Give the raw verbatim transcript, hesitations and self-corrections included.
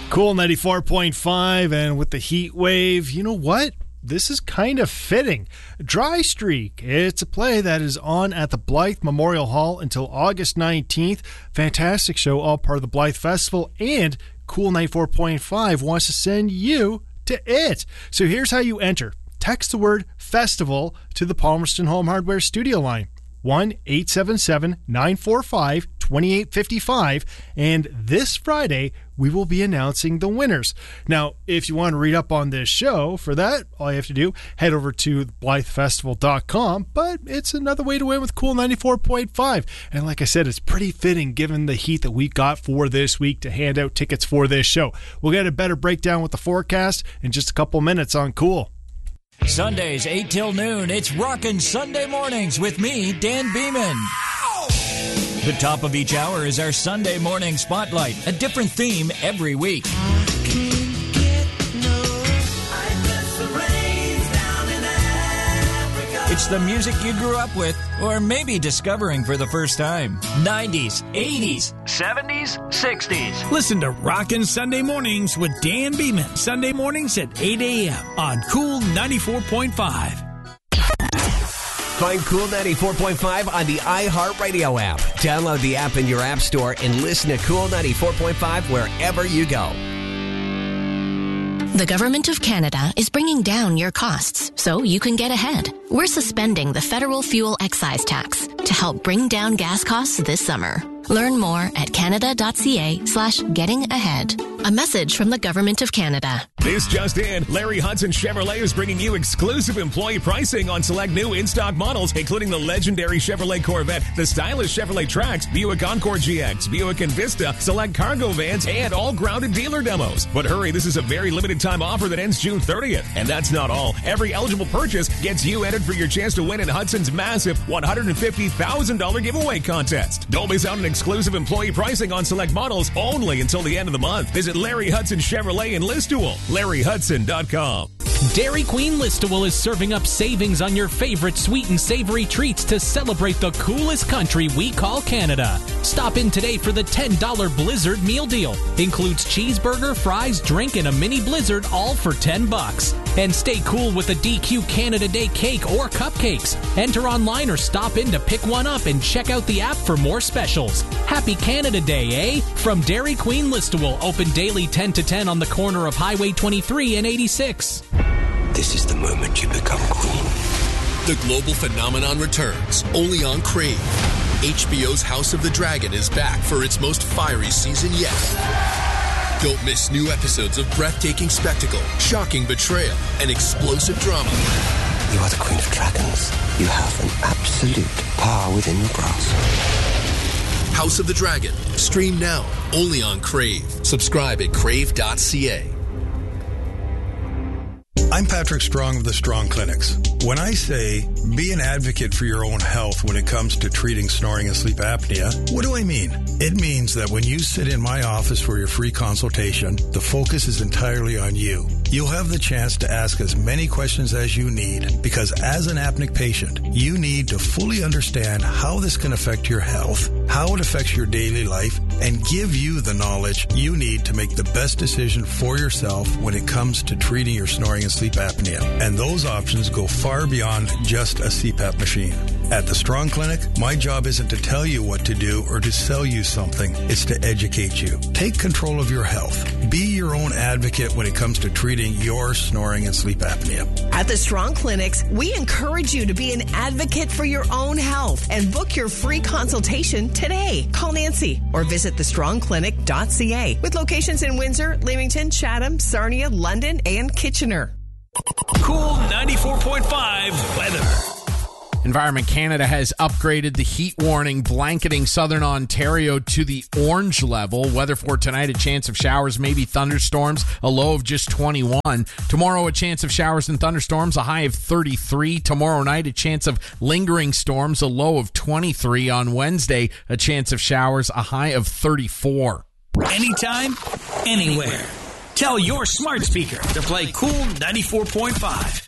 Cool ninety-four point five, and with the heat wave, you know what? This is kind of fitting. Dry Streak. It's a play that is on at the Blythe Memorial Hall until August nineteenth. Fantastic show, all part of the Blythe Festival, and Cool ninety-four point five wants to send you to it. So here's how you enter. Text the word festival to the Palmerston Home Hardware studio line. one eight seven seven, nine four five, two eight five five, and this Friday we will be announcing the winners. Now, if you want to read up on this show, for that, all you have to do, head over to blythe festival dot com, but it's another way to win with Cool ninety-four point five. And like I said, it's pretty fitting given the heat that we got for this week to hand out tickets for this show. We'll get a better breakdown with the forecast in just a couple minutes on Cool. Sundays, eight till noon, it's Rockin' Sunday Mornings with me, Dan Beeman. The top of each hour is our Sunday Morning Spotlight, a different theme every week. It's the music you grew up with, or maybe discovering for the first time. nineties, eighties, seventies, sixties. Listen to Rockin' Sunday Mornings with Dan Beeman. Sunday mornings at eight a.m. on Cool ninety-four point five. Find Cool ninety-four point five on the iHeartRadio app. Download the app in your app store and listen to Cool ninety-four point five wherever you go. The Government of Canada is bringing down your costs so you can get ahead. We're suspending the federal fuel excise tax to help bring down gas costs this summer. Learn more at canada.ca slash getting ahead. A message from the Government of Canada. This just in, Larry Hudson Chevrolet is bringing you exclusive employee pricing on select new in-stock models, including the legendary Chevrolet Corvette, the stylish Chevrolet Trax, Buick Encore G X, Buick Envista, select cargo vans, and all grounded dealer demos. But hurry, this is a very limited time offer that ends June thirtieth. And that's not all. Every eligible purchase gets you entered for your chance to win in Hudson's massive one hundred fifty thousand dollars giveaway contest. Don't miss out on exclusive employee pricing on select models only until the end of the month. Visit Larry Hudson Chevrolet in Listowel, larry hudson dot com. Dairy Queen Listowel is serving up savings on your favorite sweet and savory treats to celebrate the coolest country we call Canada. Stop in today for the ten dollars Blizzard meal deal. Includes cheeseburger, fries, drink, and a mini blizzard, all for ten bucks. And stay cool with a D Q Canada Day cake or cupcakes. Enter online or stop in to pick one up and check out the app for more specials. Happy Canada Day, eh? From Dairy Queen Listowel, open daily ten to ten on the corner of Highway twenty-three and eighty-six. This is the moment you become queen. The global phenomenon returns, only on Crave. H B O's House of the Dragon is back for its most fiery season yet. Don't miss new episodes of breathtaking spectacle, shocking betrayal, and explosive drama. You are the Queen of Dragons. You have an absolute power within your grasp. House of the Dragon. Stream now, only on Crave. Subscribe at crave dot c a. I'm Patrick Strong of the Strong Clinics. When I say be an advocate for your own health when it comes to treating snoring and sleep apnea, what do I mean? It means that when you sit in my office for your free consultation, the focus is entirely on you. You'll have the chance to ask as many questions as you need, because as an apneic patient, you need to fully understand how this can affect your health, how it affects your daily life, and give you the knowledge you need to make the best decision for yourself when it comes to treating your snoring and sleep apnea. And those options go far beyond just a C PAP machine. At the Strong Clinic, my job isn't to tell you what to do or to sell you something. It's to educate you. Take control of your health. Be your own advocate when it comes to treating your snoring and sleep apnea. At the Strong Clinics, we encourage you to be an advocate for your own health and book your free consultation today. Call Nancy or visit the strong clinic dot c a with locations in Windsor, Leamington, Chatham, Sarnia, London, and Kitchener. Cool ninety-four point five weather. Environment Canada has upgraded the heat warning blanketing southern Ontario to the orange level. Weather for tonight, a chance of showers, maybe thunderstorms, a low of just twenty-one. Tomorrow, a chance of showers and thunderstorms, a high of thirty-three. Tomorrow night, a chance of lingering storms, a low of twenty-three. On Wednesday, a chance of showers, a high of thirty-four. Anytime, anywhere. Tell your smart speaker to play Cool ninety-four point five.